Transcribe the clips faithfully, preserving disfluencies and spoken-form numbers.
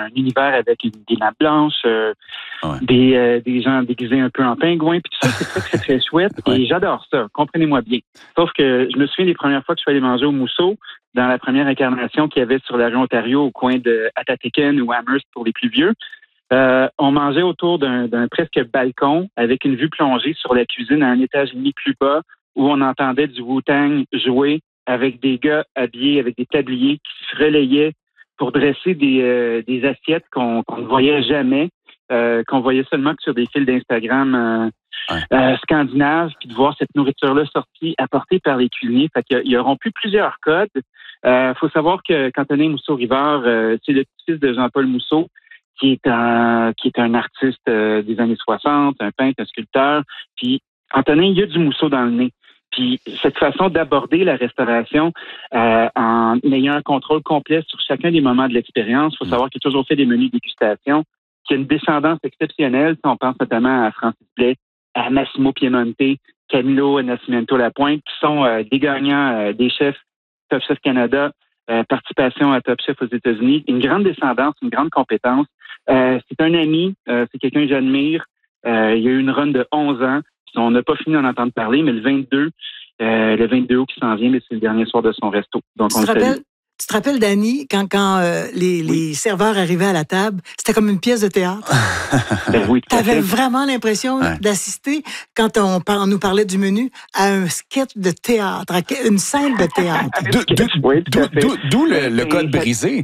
un univers avec une, des nappes blanches, euh, ouais. des, euh, des gens déguisés un peu en pingouins, puis tout ça, c'est très, très, très chouette. Ouais. Et j'adore ça, comprenez-moi bien. Sauf que je me souviens des premières fois que je suis allé manger au Mousseau, dans la première incarnation qu'il y avait sur la rue Ontario, au coin de Atatican ou Amherst pour les plus vieux. Euh, on mangeait autour d'un, d'un presque balcon avec une vue plongée sur la cuisine à un étage et demi plus bas où on entendait du Wu-Tang jouer avec des gars habillés avec des tabliers qui se relayaient pour dresser des, euh, des assiettes qu'on, qu'on ne voyait jamais, euh, qu'on voyait seulement que sur des fils d'Instagram euh, ouais. euh, scandinaves, puis de voir cette nourriture-là sortie, apportée par les cuisiniers. Fait qu'il y auront plus plusieurs codes. Il euh, faut savoir que qu'Antonin Mousseau-Rivard, euh, c'est le petit-fils de Jean-Paul Mousseau, qui est un qui est un artiste euh, des années soixante, un peintre, un sculpteur. Puis Antonin, il y a du Mousseau dans le nez. Puis cette façon d'aborder la restauration euh, en ayant un contrôle complet sur chacun des moments de l'expérience, il faut savoir qu'il a toujours fait des menus dégustation, qu'il y a une descendance exceptionnelle. Si on pense notamment à Francis Blais, à Massimo Piemonte, Camilo Nascimento Lapointe, qui sont euh, des gagnants euh, des chefs Top Chef Canada, euh, participation à Top Chef aux États-Unis. Une grande descendance, une grande compétence. Euh, c'est un ami, euh, c'est quelqu'un que j'admire. Euh, il y a eu une run de onze ans. On n'a pas fini d'en entendre parler, mais le vingt-deux, euh, le vingt-deux août qui s'en vient, mais c'est le dernier soir de son resto. Donc, tu, on te le rappelles, tu te rappelles, Dany, quand, quand euh, les, oui. les serveurs arrivaient à la table, c'était comme une pièce de théâtre? Ben oui, tu avais vraiment l'impression ouais. d'assister, quand on, on nous parlait du menu, à un sketch de théâtre, à une scène de théâtre. oui, D'où le, le code brisé.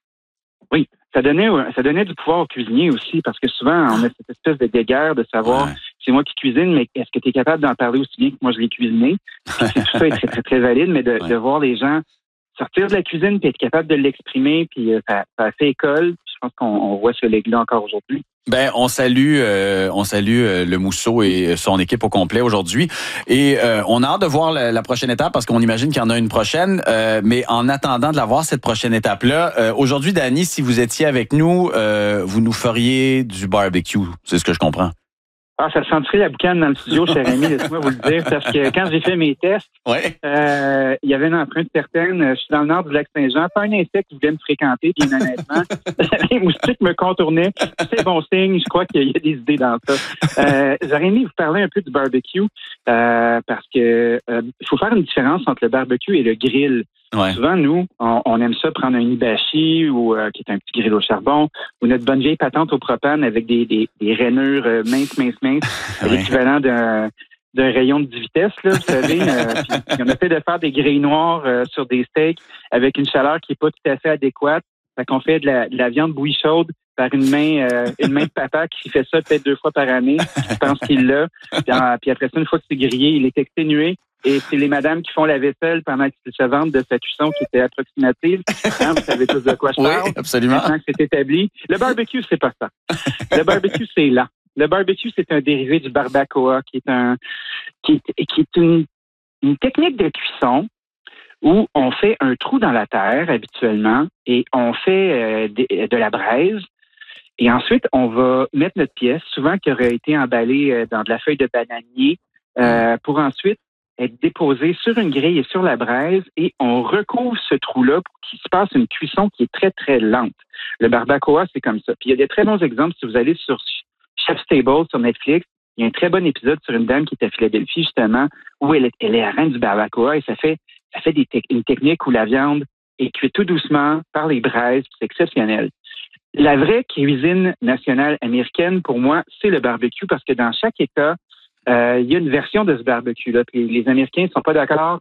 Oui. Ça donnait, ça donnait du pouvoir aux cuisiniers aussi, parce que souvent, on a cette espèce de guéguerre de savoir, ouais. c'est moi qui cuisine, mais est-ce que tu es capable d'en parler aussi bien que moi je l'ai cuisiné? Puis tout ça est très, très, très valide, mais de, ouais. de voir les gens sortir de la cuisine puis être capable de l'exprimer, puis ça, ça a fait école. Puis je pense qu'on on voit ce leg-là encore aujourd'hui. Ben, on salue, euh, on salue euh, le Mousseau et son équipe au complet aujourd'hui. Et euh, on a hâte de voir la, la prochaine étape parce qu'on imagine qu'il y en a une prochaine. Euh, mais en attendant de la voir, cette prochaine étape-là, euh, aujourd'hui, Dany, si vous étiez avec nous, euh, vous nous feriez du barbecue. C'est ce que je comprends. Ah, ça sentirait la boucane dans le studio, cher ami, laisse-moi vous le dire, parce que quand j'ai fait mes tests, ouais. euh, il y avait une empreinte certaine. Je suis dans le nord du lac Saint-Jean, pas un insecte qui voulait me fréquenter, bien honnêtement. Les moustiques me contournaient. C'est bon signe, je crois qu'il y a des idées dans ça. Euh, j'aurais aimé vous parler un peu du barbecue, euh, parce que euh, il faut faire une différence entre le barbecue et le grill. Ouais. Souvent, nous, on, on aime ça prendre un hibachi ou euh, qui est un petit grill au charbon ou notre bonne vieille patente au propane avec des, des, des rainures euh, minces, minces, minces, ouais. l'équivalent d'un, d'un rayon de dix vitesses, là, vous savez. Euh, puis, on essaie de faire des grilles noires euh, sur des steaks avec une chaleur qui n'est pas tout à fait adéquate. Fait qu'on fait de la, de la viande bouillie chaude par une main euh, une main de papa qui fait ça peut-être deux fois par année, qui pense qu'il l'a. Puis, en, puis après ça, une fois que c'est grillé, il est exténué. Et c'est les madames qui font la vaisselle pendant qu'ils se vantent de sa cuisson qui était approximative. Hein, vous savez tous de quoi je parle. Oui, absolument. Maintenant que c'est établi. Le barbecue, c'est pas ça. Le barbecue, c'est lent. Le barbecue, c'est un dérivé du barbacoa, qui est un, qui est, qui est une, une technique de cuisson où on fait un trou dans la terre, habituellement, et on fait euh, de, de la braise. Et ensuite, on va mettre notre pièce, souvent qui aurait été emballée dans de la feuille de bananier, euh, pour ensuite être déposé sur une grille et sur la braise et on recouvre ce trou-là pour qu'il se passe une cuisson qui est très, très lente. Le barbacoa, c'est comme ça. Puis il y a des très bons exemples. Si vous allez sur Chef's Table sur Netflix, il y a un très bon épisode sur une dame qui est à Philadelphie, justement, où elle est, elle est la reine du barbacoa et ça fait, ça fait des te- une technique où la viande est cuite tout doucement par les braises. C'est exceptionnel. La vraie cuisine nationale américaine, pour moi, c'est le barbecue parce que dans chaque État, Euh, il y a une version de ce barbecue-là. Puis les Américains ne sont pas d'accord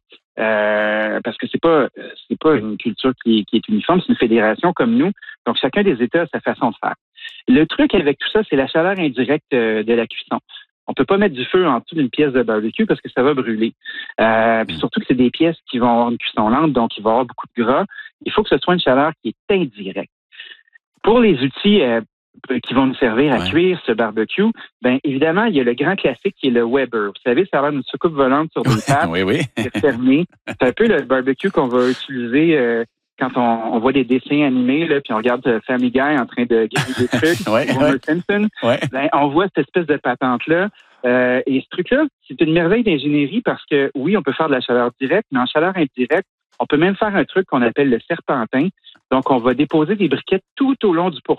euh, parce que c'est pas c'est pas une culture qui, qui est uniforme, c'est une fédération comme nous. Donc chacun des États a sa façon de faire. Le truc avec tout ça, c'est la chaleur indirecte de la cuisson. On peut pas mettre du feu en dessous d'une pièce de barbecue parce que ça va brûler. Euh, puis surtout que c'est des pièces qui vont avoir une cuisson lente, donc il va y avoir beaucoup de gras. Il faut que ce soit une chaleur qui est indirecte. Pour les outils euh, qui vont nous servir à ouais. cuire ce barbecue, bien évidemment, il y a le grand classique qui est le Weber. Vous savez, ça a l'air d'une soucoupe volante sur des tables. oui, oui. C'est fermé. C'est un peu le barbecue qu'on va utiliser euh, quand on, on voit des dessins animés, là, puis on regarde Family Guy en train de griller des trucs, ouais, Homer ouais. Simpson. Ouais. Ben, on voit cette espèce de patente-là. Euh, et ce truc-là, c'est une merveille d'ingénierie parce que, oui, on peut faire de la chaleur directe, mais en chaleur indirecte, on peut même faire un truc qu'on appelle le serpentin. Donc, on va déposer des briquettes tout au long du pourtour